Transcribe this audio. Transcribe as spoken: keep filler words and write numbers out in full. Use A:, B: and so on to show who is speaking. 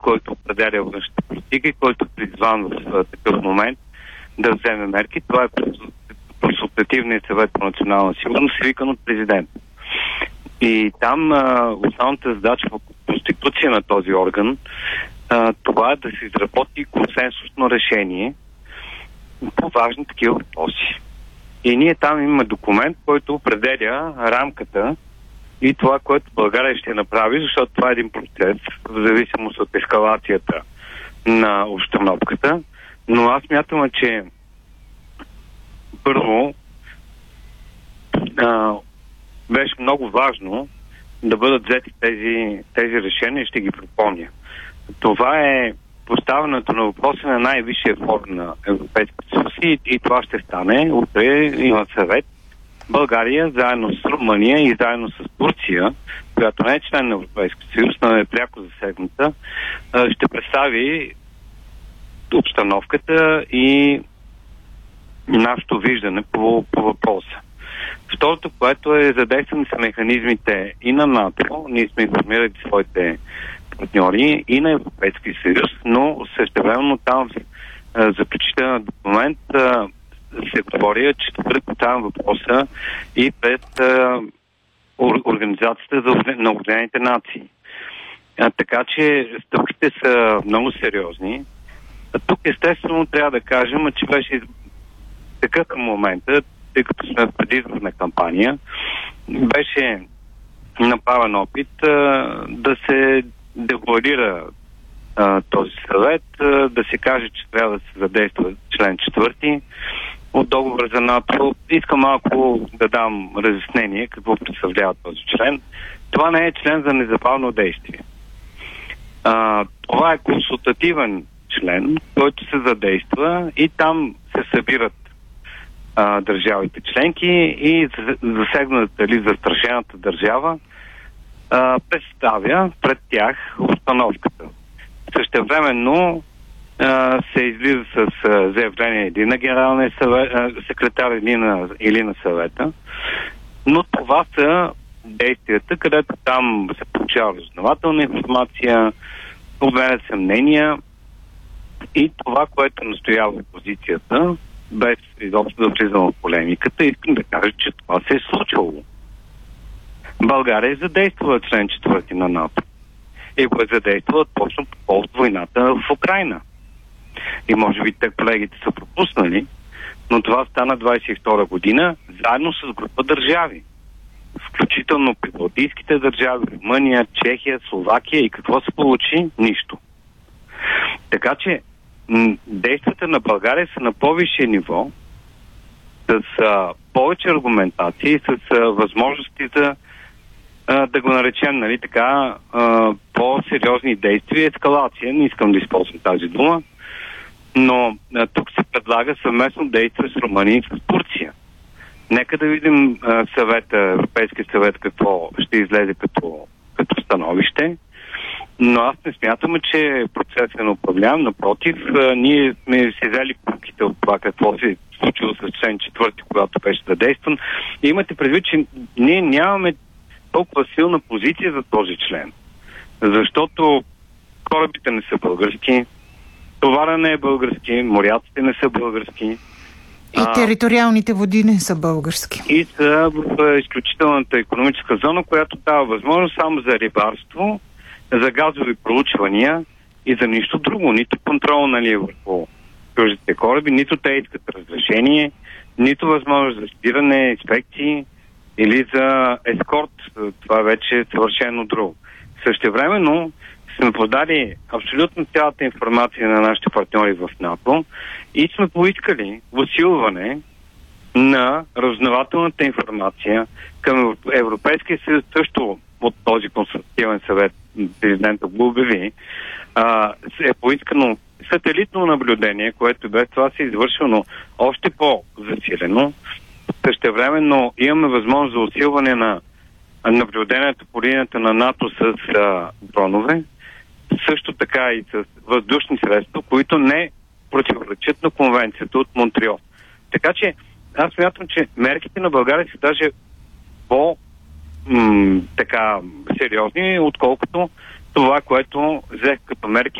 A: който определя външната политика и който е призван в а, такъв момент да вземе мерки. Това е Консултативният съвет по национална сигурност, свикан от президента. И там а, основната задача в конституция на този орган а, това е да се изработи консенсусно решение по важни такива въпроси. И ние там имаме документ, който определя рамката и това, което България ще направи, защото това е един процес в зависимост от ескалацията на обстановката. Но аз мятам, че първо а, беше много важно да бъдат взети тези, тези решения и ще ги припомня. Това е поставянето на въпроса на най-висшия форум на Европейския съюз и, и това ще стане. Утре има съвет. България, заедно с Румъния и заедно с Турция, която не е член на Европейския съюз, но е пряко засегната, ще представи обстановката и нашето виждане по, по въпроса. Второто, което е задействане са механизмите и на НАТО, ние сме информирали своите партньори и на Европейския съюз, но същевременно там в заключителен документ се говори, че ще бъде поставен въпроса и пред а, Организацията за на Обединените нации. А, така че стъпките са много сериозни. А тук естествено трябва да кажем, че беше такъв към момента, тъй като сме в предизборна кампания, беше направен опит а, да се декларира а, този съвет, а, да се каже, че трябва да се задейства член четвърти от договора за НАТО. Искам малко да дам разяснение какво представлява този член. Това не е член за незабавно действие. А, това е консултативен член, който се задейства и там се събират а, държавите членки и засегната или застрашената държава а, представя пред тях обстановката. Същевременно а, се излиза с а, заявление или на генералния съвет, а, секретар или на, или на съвета, но това са действията, където там се получава разузнавателна информация, обменят се мнения и това, което настоява опозицията, без изобщо да влизам в полемиката, искам да кажа, че това се е случило. България е задействала член четвърти на НАТО и го е задействала точно по повод войната в Украйна. И може би те колегите са пропуснали, но това стана двадесет и втора година заедно с група държави. Включително прибалтийските държави, Румъния, Чехия, Словакия и какво се получи? Нищо. Така че м- действията на България са на по-висше ниво, с а, повече аргументации, с а, възможности за а, да го наречем, нали, така, а, по-сериозни действия, ескалация, не искам да използвам тази дума, но а, тук се предлага съвместно действие с Румъния и с Турция. Нека да видим а, съвета, Европейския съвет какво ще излезе като, като становище, но аз не смятам, че процесът е на управлявам. Напротив, а, ние сме си взели пуките от това какво се е случило с член четвърти, когато беше задействан. И имате предвид, че ние нямаме толкова силна позиция за този член, защото корабите не са български, товара не е български, моряците не са български.
B: И териториалните води не са български.
A: И са в изключителната икономическа зона, която дава възможност само за рибарство, за газови проучвания и за нищо друго. Нито контрол, нали, върху чуждите кораби, нито те искат разрешение, нито възможност за спиране, инспекции или за ескорт. Това вече е съвършено друго. Същевременно сме подали абсолютно цялата информация на нашите партньори в НАТО и сме поискали усилване на разузнавателната информация към Европейския съюз, също от този консултативен съвет президента го обяви, а, е поискано сателитно наблюдение, което без това се е извършено още по-засилено. Същевременно имаме възможност за усилване на наблюдението по линията на НАТО с а, дронове, също така и с въздушни средства, които не противоречат на конвенцията от Монтреал. Така че аз смятам, че мерките на България са даже по м- така сериозни, отколкото това, което взех като мерки